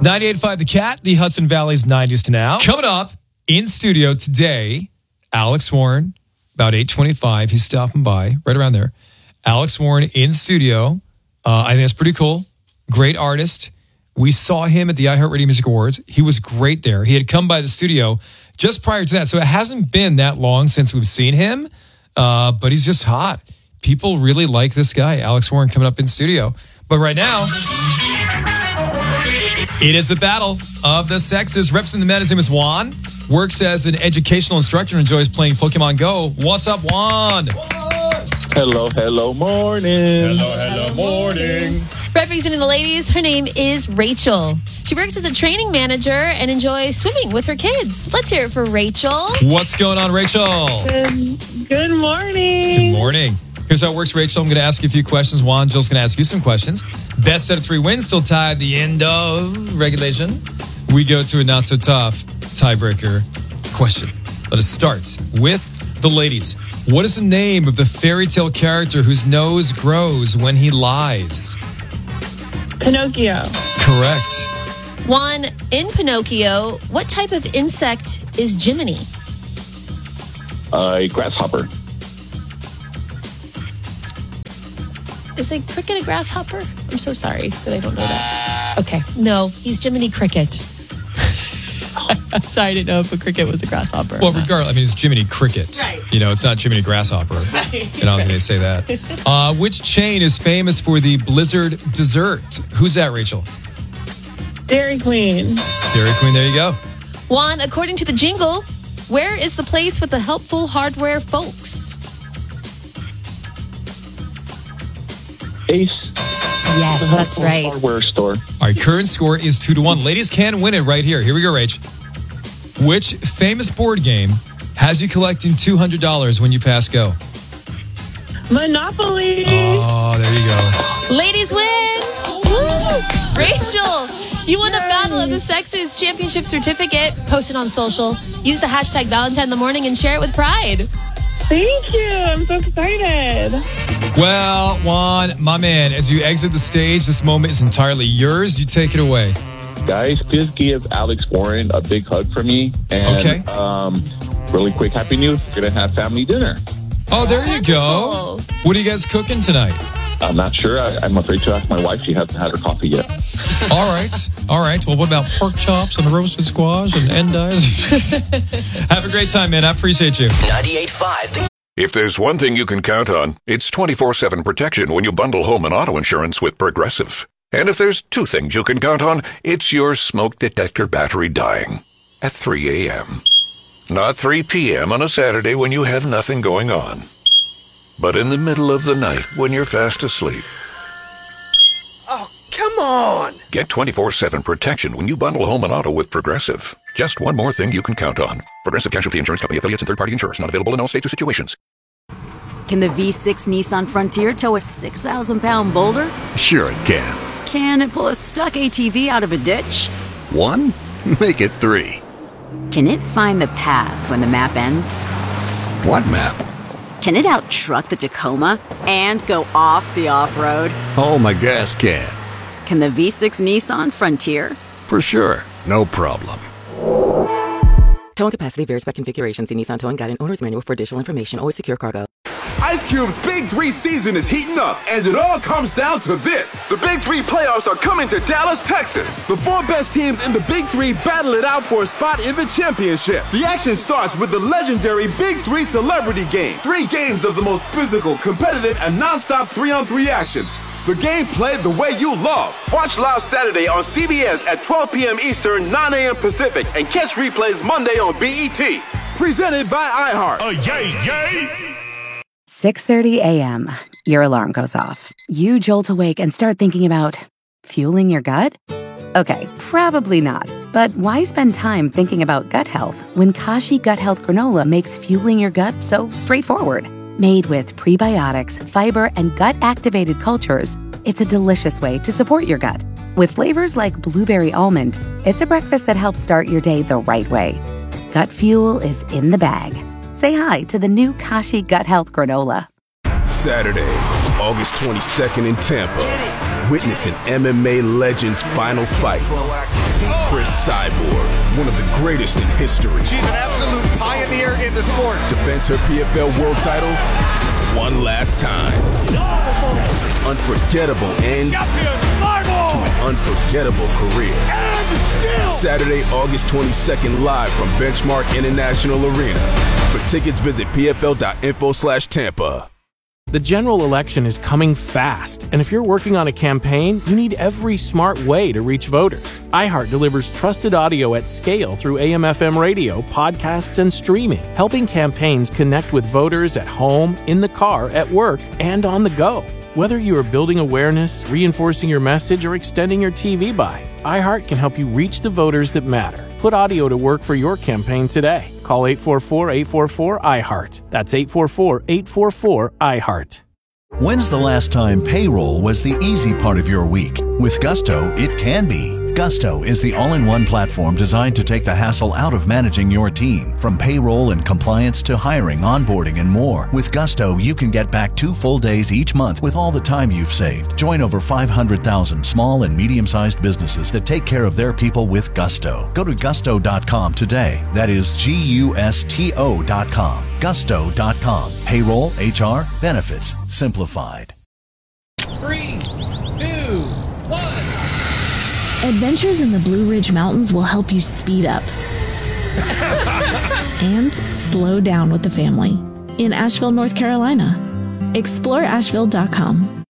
98.5 The Cat, the Hudson Valley's 90s to now. Coming up in studio today, Alex Warren, about 8:25. He's stopping by, right around there. Alex Warren in studio. I think that's pretty cool. Great artist. We saw him at the iHeartRadio Music Awards. He was great there. He had come by the studio just prior to that. So it hasn't been that long since we've seen him, but he's just hot. People really like this guy, Alex Warren, coming up in studio. But right now, it is a battle of the sexes. Reps in the men. His name is Juan. Works as an educational instructor. Enjoys playing Pokemon Go. What's up, Juan? Hello, morning. Hello, morning. Representing the ladies, her name is Rachel. She works as a training manager and enjoys swimming with her kids. Let's hear it for Rachel. What's going on, Rachel? Good morning. Good morning. Here's how it works, Rachel. I'm going to ask you a few questions. Juan, Jill's going to ask you some questions. Best out of 3 wins, still tied at the end of regulation. We go to a not-so-tough tiebreaker question. Let us start with the ladies. What is the name of the fairy tale character whose nose grows when he lies? Pinocchio. Correct. Juan, in Pinocchio, what type of insect is Jiminy? A grasshopper. Is a cricket a grasshopper? I'm so sorry that I don't know that. Okay. No, he's Jiminy Cricket. I'm sorry, I didn't know if a cricket was a grasshopper. Well, regardless, I mean, it's Jiminy Cricket. Right. You know, it's not Jiminy Grasshopper. Right. You know, they say that. Which chain is famous for the Blizzard dessert? Who's that, Rachel? Dairy Queen. Dairy Queen, there you go. Juan, according to the jingle, where is the place with the helpful hardware folks? Ace. Yes, that's right. Hardware store. All right, current score is 2-1. Ladies can win it right here. Here we go, Rach. Which famous board game has you collecting $200 when you pass go? Monopoly. Oh, there you go. Ladies win! Woo! Rachel, you won a Battle of the Sexes Championship certificate. Post it on social. Use the hashtag Valentine in the Morning and share it with pride. Thank you. I'm so excited. Well, Juan, my man, as you exit the stage, this moment is entirely yours. You take it away. Guys, just give Alex Warren a big hug for me. And, Okay. Really quick, Happy New Year. We're going to have family dinner. Oh, there you go. Wonderful. What are you guys cooking tonight? I'm not sure. I'm afraid to ask my wife. She hasn't had her coffee yet. All right. All right. Well, what about pork chops and roasted squash and endives? Have a great time, man. I appreciate you. 98.5. If there's one thing you can count on, it's 24/7 protection when you bundle home and auto insurance with Progressive. And if there's 2 things you can count on, it's your smoke detector battery dying at 3 a.m. Not 3 p.m. on a Saturday when you have nothing going on, but in the middle of the night when you're fast asleep. Oh, come on. Get 24/7 protection when you bundle home and auto with Progressive. Just one more thing you can count on. Progressive Casualty Insurance Company affiliates and third-party insurers. Not available in all states or situations. Can the V6 Nissan Frontier tow a 6,000-pound boulder? Sure it can. Can it pull a stuck ATV out of a ditch? 1? Make it 3. Can it find the path when the map ends? What map? Can it out-truck the Tacoma and go off the off-road? Oh, my gas can. Can the V6 Nissan Frontier? For sure. No problem. Towing capacity varies by configuration. See Nissan Towing Guide and Owner's Manual for additional information. Always secure cargo. Ice Cube's Big 3 season is heating up, and it all comes down to this. The Big 3 playoffs are coming to Dallas, Texas. The 4 best teams in the Big 3 battle it out for a spot in the championship. The action starts with the legendary Big 3 Celebrity Game. 3 games of the most physical, competitive, and non-stop 3-on-3 action. The game played the way you love. Watch live Saturday on CBS at 12 p.m. Eastern, 9 a.m. Pacific, and catch replays Monday on BET. Presented by iHeart. Yay! 6:30 a.m. Your alarm goes off. You jolt awake and start thinking about fueling your gut? Okay, probably not. But why spend time thinking about gut health when Kashi Gut Health Granola makes fueling your gut so straightforward? Made with prebiotics, fiber, and gut-activated cultures, it's a delicious way to support your gut. With flavors like blueberry almond, it's a breakfast that helps start your day the right way. Gut fuel is in the bag. Say hi to the new Kashi Gut Health Granola. Saturday, August 22nd in Tampa. Witness an MMA legend's final fight. Chris Cyborg, one of the greatest in history. She's an absolute pioneer in the sport. Defends her PFL world title one last time. Unforgettable end to an unforgettable career. Saturday, August 22nd, live from Benchmark International Arena. For tickets, visit pfl.info/Tampa. The general election is coming fast, and if you're working on a campaign, you need every smart way to reach voters. iHeart delivers trusted audio at scale through AM/FM radio, podcasts, and streaming, helping campaigns connect with voters at home, in the car, at work, and on the go. Whether you are building awareness, reinforcing your message, or extending your TV buy, iHeart can help you reach the voters that matter. Put audio to work for your campaign today. Call 844-844-iHeart. That's 844-844-iHeart. When's the last time payroll was the easy part of your week? With Gusto, it can be. Gusto is the all-in-one platform designed to take the hassle out of managing your team. From payroll and compliance to hiring, onboarding, and more. With Gusto, you can get back 2 full days each month with all the time you've saved. Join over 500,000 small and medium-sized businesses that take care of their people with Gusto. Go to gusto.com today. That is GUSTO.com. Gusto.com. Payroll, HR, benefits, simplified. 3, 2, 1. Adventures in the Blue Ridge Mountains will help you speed up and slow down with the family in Asheville, North Carolina. Explore Asheville.com.